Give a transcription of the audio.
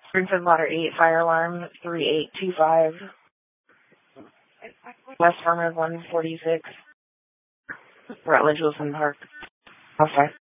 Springfield Water 8, fire alarm 3825. West Farmer 146. Rutledge Wilson Park. Okay.